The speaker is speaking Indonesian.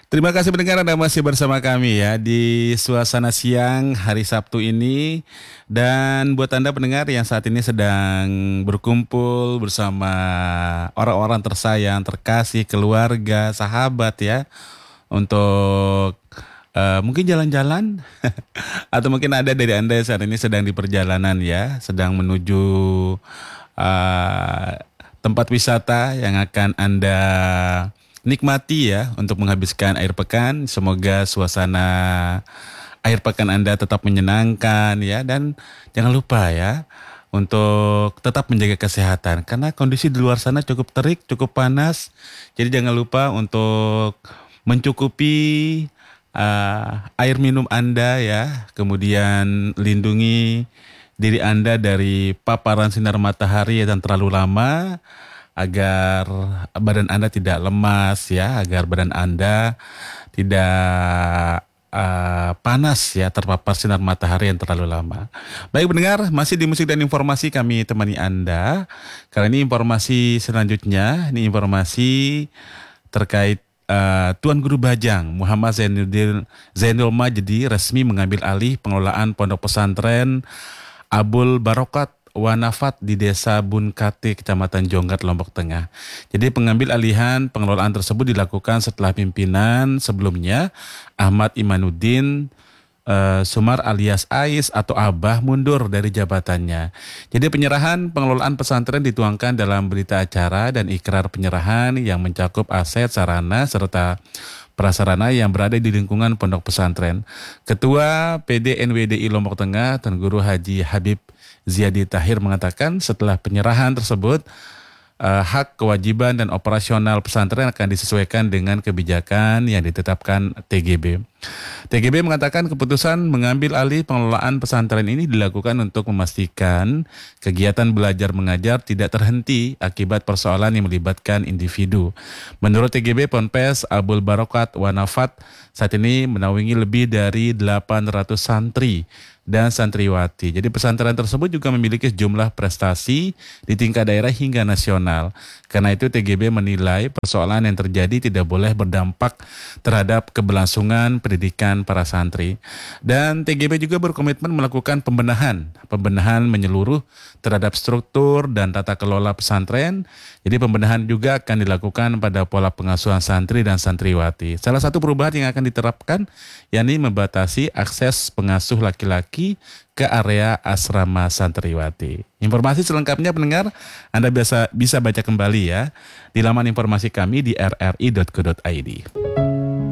Terima kasih pendengar Anda masih bersama kami ya di suasana siang hari Sabtu ini. Dan buat Anda pendengar yang saat ini sedang berkumpul bersama orang-orang tersayang, terkasih, keluarga, sahabat ya. Untuk mungkin jalan-jalan atau mungkin ada dari Anda yang saat ini sedang di perjalanan ya, sedang menuju eh, tempat wisata yang akan Anda nikmati ya untuk menghabiskan akhir pekan. Semoga suasana akhir pekan Anda tetap menyenangkan ya, dan jangan lupa ya untuk tetap menjaga kesehatan karena kondisi di luar sana cukup terik, cukup panas. Jadi jangan lupa untuk mencukupi air minum Anda ya, kemudian lindungi diri Anda dari paparan sinar matahari yang terlalu lama agar badan Anda tidak lemas ya, agar badan Anda tidak panas ya terpapar sinar matahari yang terlalu lama. Baik pendengar, masih di musik dan informasi kami temani Anda. Karena ini informasi selanjutnya, ini informasi terkait Tuan Guru Bajang Muhammad Zainul Majdi resmi mengambil alih pengelolaan pondok pesantren Abul Barokat Wanafat di Desa Bunkate, Kecamatan Jonggat, Lombok Tengah. Jadi pengambil alihan pengelolaan tersebut dilakukan setelah pimpinan sebelumnya Ahmad Imanuddin Sumar alias Ais atau Abah mundur dari jabatannya. Jadi penyerahan pengelolaan pesantren dituangkan dalam berita acara dan ikrar penyerahan yang mencakup aset, sarana, serta prasarana yang berada di lingkungan pondok pesantren. Ketua PD NWDI Lombok Tengah, Tuan Guru Haji Habib Ziyadi Tahir mengatakan setelah penyerahan tersebut, hak, kewajiban, dan operasional pesantren akan disesuaikan dengan kebijakan yang ditetapkan TGB. TGB mengatakan keputusan mengambil alih pengelolaan pesantren ini dilakukan untuk memastikan kegiatan belajar mengajar tidak terhenti akibat persoalan yang melibatkan individu. Menurut TGB, Ponpes Abul Barokat Wanafat saat ini menaungi lebih dari 800 santri dan santriwati. Jadi pesantren tersebut juga memiliki sejumlah prestasi di tingkat daerah hingga nasional. Karena itu TGB menilai persoalan yang terjadi tidak boleh berdampak terhadap keberlangsungan pendidikan para santri. Dan TGB juga berkomitmen melakukan pembenahan menyeluruh terhadap struktur dan tata kelola pesantren. Jadi pembenahan juga akan dilakukan pada pola pengasuhan santri dan santriwati. Salah satu perubahan yang akan diterapkan yakni membatasi akses pengasuh laki-laki ke area asrama santriwati. Informasi selengkapnya pendengar Anda bisa baca kembali ya di laman informasi kami di rri.co.id.